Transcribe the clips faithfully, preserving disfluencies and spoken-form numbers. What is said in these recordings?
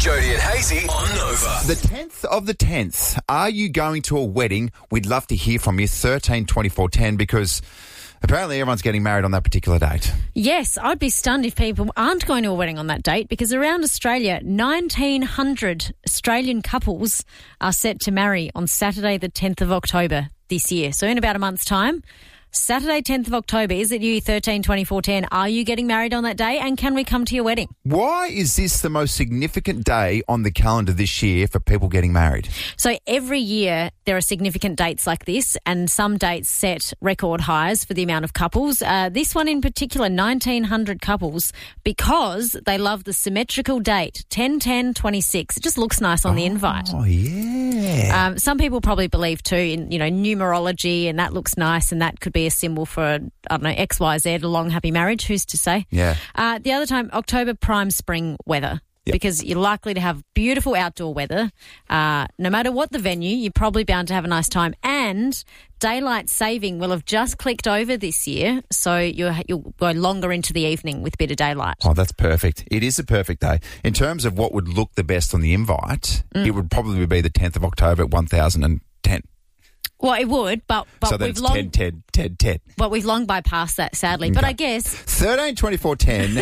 Jody and Hazy on Nova. The tenth of the tenth. Are you going to a wedding? We'd love to hear from you. thirteen twenty-four ten, because apparently everyone's getting married on that particular date. Yes, I'd be stunned if people aren't going to a wedding on that date, because around Australia, nineteen hundred Australian couples are set to marry on Saturday the tenth of October this year. So in about a month's time, Saturday tenth of October. Is it you, thirteen twenty-four ten? Are you getting married on that day, and can we come to your wedding? Why is this the most significant day on the calendar this year for people getting married? So every year there are significant dates like this, and some dates set record highs for the amount of couples. Uh, this one in particular, nineteen hundred couples, because they love the symmetrical date, ten ten twenty-six. It just looks nice on the invite. Oh, yeah. Um, some people probably believe too in, you know, numerology, and that looks nice, and that could be a symbol for, I don't know, X Y Z, a long, happy marriage. Who's to say? Yeah. Uh, the other time, October, prime spring weather. Yep. Because you're likely to have beautiful outdoor weather. Uh, no matter what the venue, you're probably bound to have a nice time. And daylight saving will have just clicked over this year, so you'll, you'll go longer into the evening with a bit of daylight. Oh, that's perfect. It is a perfect day. In terms of what would look the best on the invite, mm. it would probably be the tenth of October at one thousand ten. Well, it would, but, but so we've that's long ten, ten, ten, ten. Well, we've long bypassed that, sadly. Okay. But I guess thirteen twenty-four ten.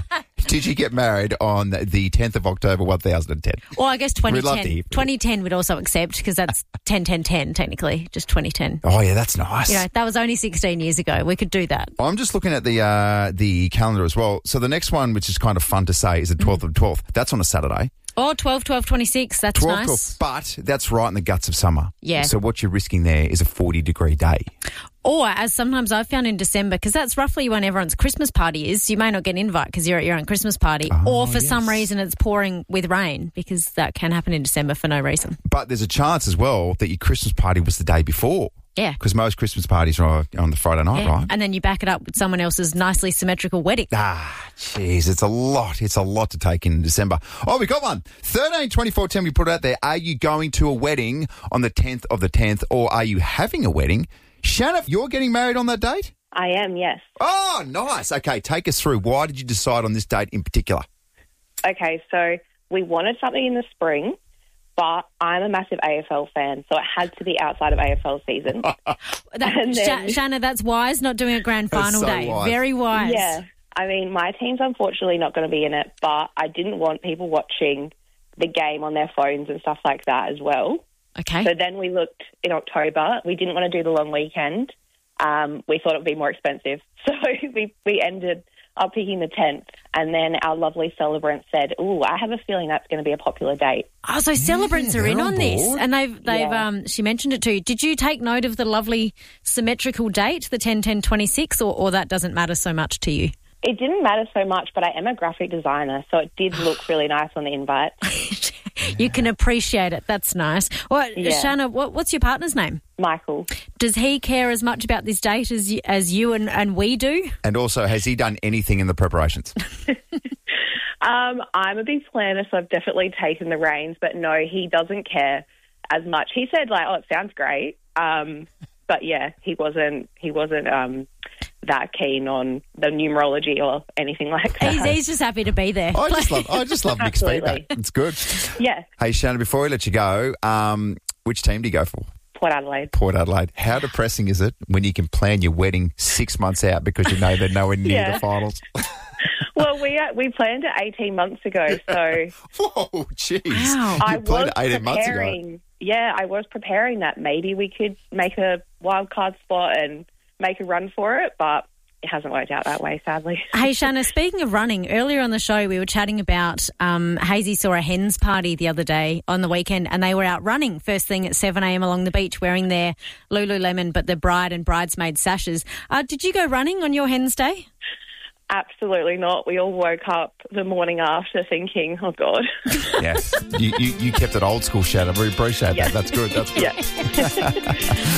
Did you get married on the tenth of October, one thousand ten? Well, I guess twenty ten. twenty ten would also accept, because that's ten ten ten technically, just twenty ten. Oh yeah, that's nice. You know, that was only sixteen years ago. We could do that. I'm just looking at the uh, the calendar as well. So the next one, which is kind of fun to say, is the twelfth mm. of twelfth. That's on a Saturday. Oh, twelve twelve twenty-six, that's twelve, nice. twelve, but that's right in the guts of summer. Yeah. So what you're risking there is a forty degree day. Or, as sometimes I've found in December, because that's roughly when everyone's Christmas party is, you may not get an invite because you're at your own Christmas party. Oh, or for yes. some reason it's pouring with rain, because that can happen in December for no reason. But there's a chance as well that your Christmas party was the day before. Yeah. Because most Christmas parties are on the Friday night, yeah. right? And then you back it up with someone else's nicely symmetrical wedding. Ah, jeez, it's a lot. It's a lot to take in December. Oh, we got one. thirteen twenty-four ten, we put it out there. Are you going to a wedding on the tenth of the tenth, or are you having a wedding? Shanna, you're getting married on that date? I am, yes. Oh, nice. Okay, take us through. Why did you decide on this date in particular? Okay, so we wanted something in the spring, but I'm a massive A F L fan, so it had to be outside of A F L season. that, then, Sh- Shanna, that's wise, not doing a grand final so day. Wise. Very wise. Yeah. I mean, my team's unfortunately not going to be in it, but I didn't want people watching the game on their phones and stuff like that as well. Okay. So then we looked in October. We didn't want to do the long weekend. Um, we thought it would be more expensive. So we, we ended up picking the tenth. And then our lovely celebrant said, ooh, I have a feeling that's going to be a popular date. Oh, so celebrants yeah, are in on, on this. And they've, they've yeah. um, she mentioned it to you. Did you take note of the lovely symmetrical date, the ten ten twenty-six, or, or that doesn't matter so much to you? It didn't matter so much, but I am a graphic designer, so it did look really nice on the invite. You can appreciate it. That's nice. Well, yeah. Shanna, what, what's your partner's name? Michael. Does he care as much about this date as you, as you and, and we do? And also, has he done anything in the preparations? um, I'm a big planner, so I've definitely taken the reins, but no, he doesn't care as much. He said, like, oh, it sounds great. Um, but, yeah, he wasn't, he wasn't um, that keen on the numerology or anything like that. He's, he's just happy to be there. I just love, I just love mixed feedback. It's good. Yeah. Hey, Shanna, before we let you go, um, which team do you go for? Port Adelaide. Port Adelaide. How depressing is it when you can plan your wedding six months out because you know they're nowhere near yeah. the finals? Well, we uh, we planned it eighteen months ago, so... Whoa, jeez. Wow. I You planned was it eighteen months ago. preparing... Yeah, I was preparing that maybe we could make a wild card spot and make a run for it, but it hasn't worked out that way, sadly. Hey, Shanna, speaking of running, earlier on the show we were chatting about um, Hazy saw a hens party the other day on the weekend, and they were out running first thing at seven a.m. along the beach wearing their Lululemon, but the bride and bridesmaid sashes. Uh, did you go running on your hens day? Absolutely not. We all woke up the morning after thinking, oh, God. Yes. You, you, you kept it old school, Shanna. We appreciate Yeah. that. That's good. That's good. Yeah.